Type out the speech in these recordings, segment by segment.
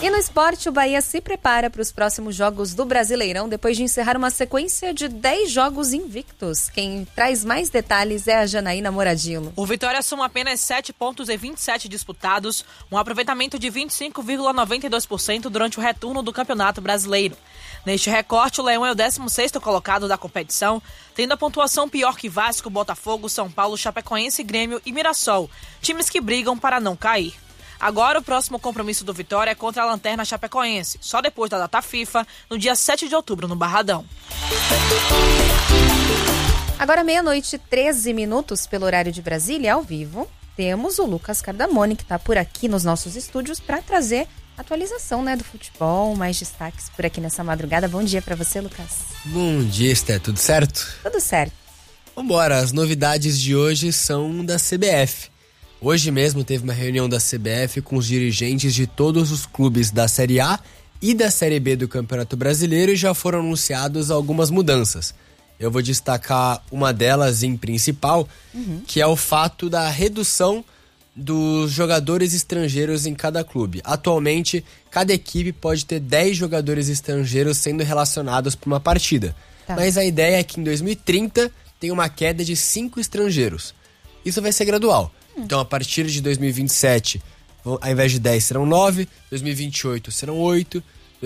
E no esporte, o Bahia se prepara para os próximos jogos do Brasileirão, depois de encerrar uma sequência de 10 jogos invictos. Quem traz mais detalhes é a Janaína Moradillo. O Vitória soma apenas 7 pontos em 27 disputados, um aproveitamento de 25,92% durante o retorno do Campeonato Brasileiro. Neste recorte, o Leão é o 16º colocado da competição, tendo a pontuação pior que Vasco, Botafogo, São Paulo, Chapecoense, Grêmio e Mirassol, times que brigam para não cair. Agora, o próximo compromisso do Vitória é contra a Lanterna Chapecoense, só depois da data FIFA, no dia 7 de outubro, no Barradão. Agora, 00:13 pelo horário de Brasília, ao vivo, temos o Lucas Cardamone, que está por aqui nos nossos estúdios para trazer atualização, né, do futebol, mais destaques por aqui nessa madrugada. Bom dia para você, Lucas. Bom dia, Esté. Tudo certo? Tudo certo. Vambora, as novidades de hoje são da CBF. Hoje mesmo teve uma reunião da CBF com os dirigentes de todos os clubes da Série A e da Série B do Campeonato Brasileiro e já foram anunciadas algumas mudanças. Eu vou destacar uma delas em principal, que é o fato da redução dos jogadores estrangeiros em cada clube. Atualmente, cada equipe pode ter 10 jogadores estrangeiros sendo relacionados para uma partida. Tá. Mas a ideia é que em 2030 tem uma queda de 5 estrangeiros. Isso vai ser gradual. Então, a partir de 2027, ao invés de 10, serão 9, 2028 serão 8,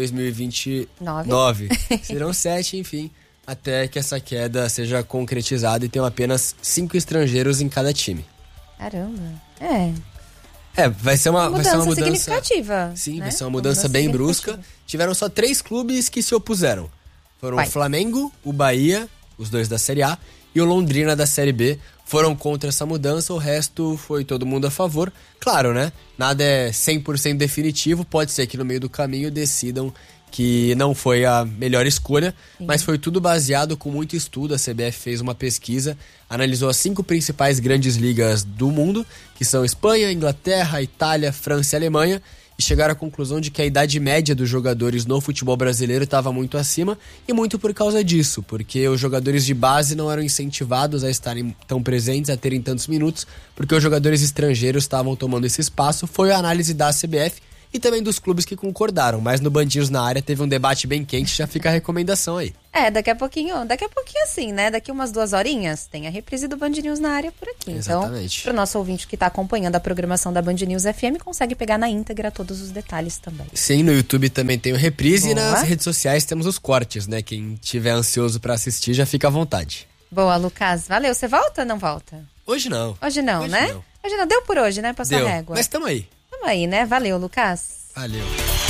2029 serão 7, enfim, até que essa queda seja concretizada e tenham apenas 5 estrangeiros em cada time. Caramba, vai ser uma mudança significativa. Sim, né? vai ser uma mudança bem brusca. Tiveram só 3 clubes que se opuseram. Foram o Flamengo, o Bahia, os 2 da Série A, e o Londrina da Série B. Foram contra essa mudança, o resto foi todo mundo a favor. Claro, né? Nada é 100% definitivo, pode ser que no meio do caminho decidam que não foi a melhor escolha, mas foi tudo baseado com muito estudo. A CBF fez uma pesquisa, analisou as 5 principais grandes ligas do mundo, que são Espanha, Inglaterra, Itália, França e Alemanha, e chegaram à conclusão de que a idade média dos jogadores no futebol brasileiro estava muito acima, e muito por causa disso, porque os jogadores de base não eram incentivados a estarem tão presentes, a terem tantos minutos, porque os jogadores estrangeiros estavam tomando esse espaço. Foi a análise da CBF e também dos clubes que concordaram, mas no Band News na área teve um debate bem quente, já fica a recomendação aí. Daqui a pouquinho assim, né? Daqui umas 2 horinhas tem a reprise do Band News na área por aqui. Exatamente. Então, pro nosso ouvinte que tá acompanhando a programação da Band News FM, consegue pegar na íntegra todos os detalhes também. Sim, no YouTube também tem o reprise. Boa. E nas redes sociais temos os cortes, né? Quem tiver ansioso pra assistir já fica à vontade. Boa, Lucas. Valeu. Você volta ou não volta? Hoje não. Hoje não, né? Hoje não. Deu por hoje, né? Passou a régua. Mas tamo aí. Tamo aí, né? Valeu, Lucas. Valeu.